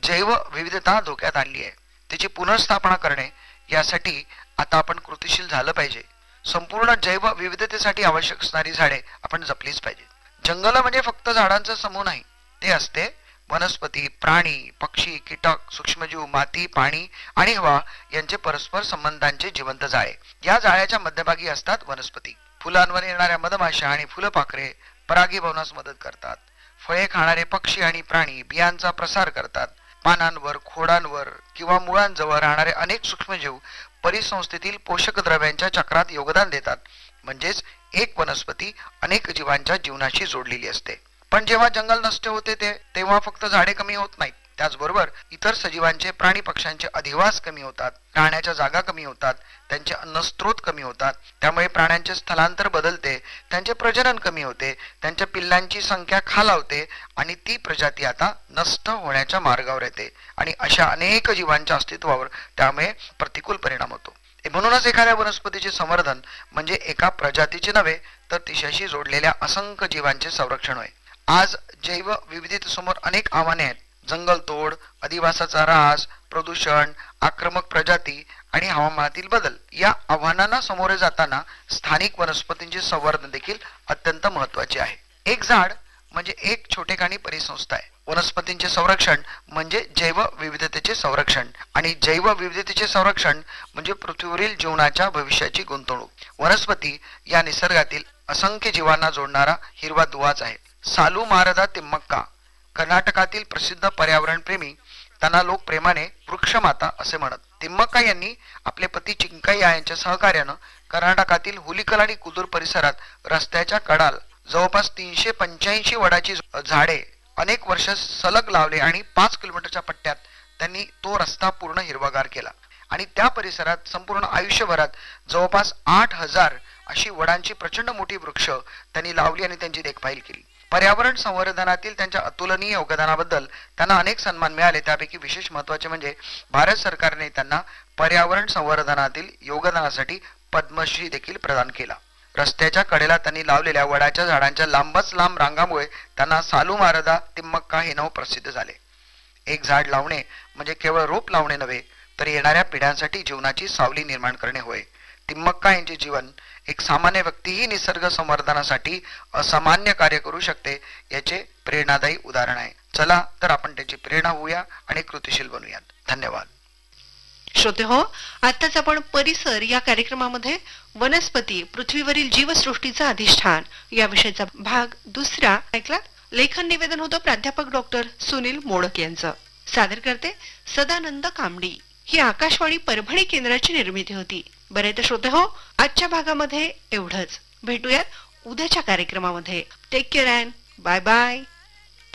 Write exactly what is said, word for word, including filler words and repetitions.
जैवविविधता धोक्यात आणली आहे. त्याची पुनर्स्थापना करणे यासाठी आता आपण कृतिशील झालं पाहिजे. संपूर्ण जैवविविधतेसाठी आवश्यक असणारी झाडे आपण जपलीच पाहिजे. जंगल म्हणजे फक्त झाडांचा समूह नाही, ते असते वनस्पती, प्राणी, पक्षी, कीटक, सूक्ष्मजीव, माती, पाणी आणि हवा यांचे परस्पर संबंधांचे जिवंत जाळे. या जाळ्याच्या मध्यभागी असतात वनस्पती. फुलांवर येणाऱ्या मधमाशा आणि फुलपाखरे परागीभवनास मदत करतात. फळे खाणारे पक्षी आणि प्राणी बियांचा प्रसार करतात. पानांवर, खोडांवर किंवा मुळांजवळ राहणारे अनेक सूक्ष्मजीव परिसंस्थेतील पोषक द्रव्यांच्या चक्रात योगदान देतात. म्हणजेच एक वनस्पती अनेक जीवांच्या जीवनाशी जोडलेली असते. पण जेव्हा जंगल नष्ट होते ते तेव्हा फक्त झाडे कमी होत नाहीत, त्याचबरोबर इतर सजीवांचे, प्राणी पक्ष्यांचे अधिवास कमी होतात, राहण्याच्या जागा कमी होतात, त्यांचे अन्नस्रोत कमी होतात. त्यामुळे प्राण्यांचे स्थलांतर बदलते, त्यांचे प्रजनन कमी होते, त्यांच्या पिल्लांची संख्या खालावते आणि ती प्रजाती आता नष्ट होण्याच्या मार्गावर येते आणि अशा अनेक जीवांच्या अस्तित्वावर त्यामुळे प्रतिकूल परिणाम होतो. म्हणूनच एखाद्या वनस्पतीचे संवर्धन म्हणजे एका प्रजातीचे नव्हे तर तिच्याशी जोडलेल्या असंख्य जीवांचे संरक्षण होय. आज जैवविविधतेसमोर अनेक आव्हाने आहेत. जंगलतोड, अधिवासाचा ऱ्हास, प्रदूषण, आक्रमक प्रजाती आणि हवामानातील बदल. या आव्हानांना सामोरे जाताना स्थानिक वनस्पतींचे संवर्धन देखील अत्यंत महत्त्वाचे आहे. एक झाड म्हणजे एक छोटेखानी परिसंस्था आहे. वनस्पतींचे संरक्षण म्हणजे जैवविविधतेचे संरक्षण आणि जैवविविधतेचे संरक्षण म्हणजे पृथ्वीवरील जीवनाच्या भविष्याची गुंतवणूक. वनस्पती या निसर्गातील असंख्य जीवांना जोडणारा हिरवा दुवाच आहे. सालू मारदा तिम्मक्का कर्नाटकातील प्रसिद्ध पर्यावरण प्रेमी, त्यांना लोक प्रेमाने वृक्षमाता असे म्हणत. तिम्मक्का यांनी आपले पती चिंकय्या यांच्या सहकार्यानं कर्नाटकातील हुलिकल आणि कुदूर परिसरात रस्त्याच्या कडाला जवळपास तीनशे पंच्याऐंशी वडाची झाडे अनेक वर्ष सलग लावले आणि पाच किलोमीटरच्या पट्ट्यात त्यांनी तो रस्ता पूर्ण हिरवागार केला आणि त्या परिसरात संपूर्ण आयुष्यभरात जवळपास आठ हजार अशी वडांची प्रचंड मोठी वृक्ष त्यांनी लावली आणि त्यांची देखभाल केली. पर्यावरण संवर्धनातील त्यांच्या अतुलनीय योगदानाबद्दल त्यांना अनेक सन्मान मिळाले. त्यापैकी विशेष महत्त्वाचे म्हणजे भारत सरकारने त्यांना पर्यावरण संवर्धनातील योगदानासाठी पद्मश्री देखील प्रदान केला. रस्त्याच्या कडेला त्यांनी लावलेल्या वडाच्या झाडांच्या लांबच लांब रांगामुळे त्यांना सालू मारदा तिम्मक्का हे नाव प्रसिद्ध झाले. एक झाड लावणे म्हणजे केवळ रोप लावणे नव्हे तर येणाऱ्या पिढ्यांसाठी जीवनाची सावली निर्माण करणे होय. तिम्मक्का यांचे जीवन एक सामान्य व्यक्तीही निसर्ग संवर्धनासाठी असामान्य कार्य करू शकते याचे प्रेरणादायी उदाहरण आहे. चला तर आपण त्याची प्रेरणा होऊया आणि कृतिशील बनूयात. धन्यवाद. श्रोते हो, आताच आपण परिसर या कार्यक्रमामध्ये वनस्पती पृथ्वीवरील जीवसृष्टीचा अधिष्ठान या विषयाचा भाग दुसरा ऐकला. लेखन निवेदन होतं प्राध्यापक डॉक्टर सुनील मोडक यांचं. सादर करते सदानंद कामडी. ही आकाशवाणी परभणी केंद्राची निर्मिती होती. बरे तर श्रोते हो, आजच्या भागामध्ये एवढंच. भेटूयात उद्याच्या कार्यक्रमामध्ये. Take care and bye bye.